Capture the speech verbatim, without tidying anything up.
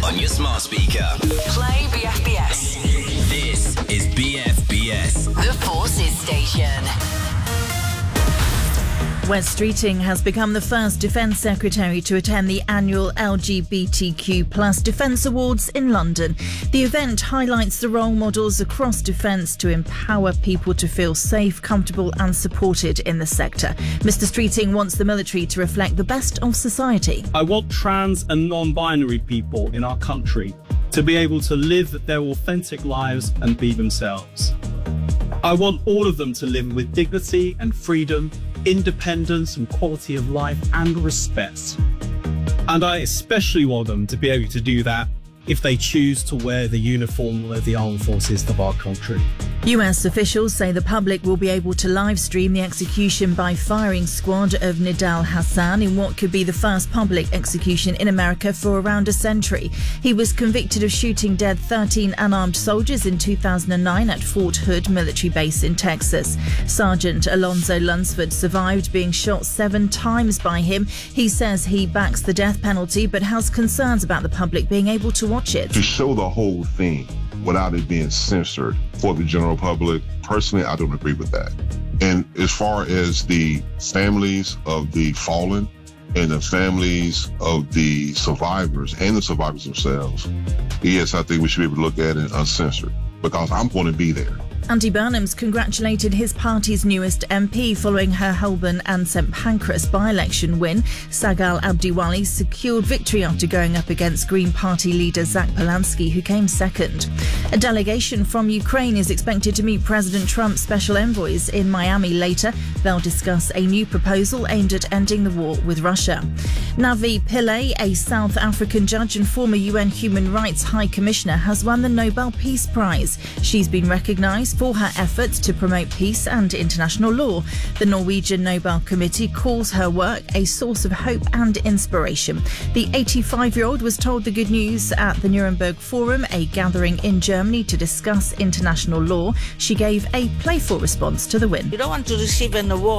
on your smart speaker. Play B F B S. This is B F B S. The Forces Station. Wes Streeting has become the first Defence Secretary to attend the annual L G B T Q plus Defence Awards in London. The event highlights the role models across defence to empower people to feel safe, comfortable and supported in the sector. Mister Streeting wants the military to reflect the best of society. I want trans and non-binary people in our country to be able to live their authentic lives and be themselves. I want all of them to live with dignity and freedom, independence and quality of life and respect. And I especially want them to be able to do that if they choose to wear the uniform of the armed forces of our country. U S officials say the public will be able to live stream the execution by firing squad of Nidal Hasan in what could be the first public execution in America for around a century. He was convicted of shooting dead thirteen unarmed soldiers in two thousand nine at Fort Hood military base in Texas. Sergeant Alonzo Lunsford survived being shot seven times by him. He says he backs the death penalty but has concerns about the public being able to watch it. To show the whole thing without it being censored for the general public, personally, I don't agree with that. And as far as the families of the fallen and the families of the survivors and the survivors themselves, yes, I think we should be able to look at it uncensored because I'm going to be there. Andy Burnham's congratulated his party's newest M P following her Holborn and St Pancras by-election win. Sagal Abdiwali secured victory after going up against Green Party leader Zach Polanski, who came second. A delegation from Ukraine is expected to meet President Trump's special envoys in Miami later. They'll discuss a new proposal aimed at ending the war with Russia. Navi Pillay, a South African judge and former U N Human Rights High Commissioner, has won the Nobel Peace Prize. She's been recognised for her efforts to promote peace and international law. The Norwegian Nobel Committee calls her work a source of hope and inspiration. The eighty-five-year-old was told the good news at the Nuremberg Forum, a gathering in Germany to discuss international law. She gave a playful response to the win. You don't want to receive an award